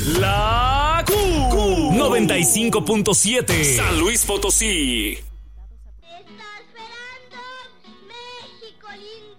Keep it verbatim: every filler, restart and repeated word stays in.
La Q noventa y cinco punto siete San Luis Potosí. Está esperando México lindo.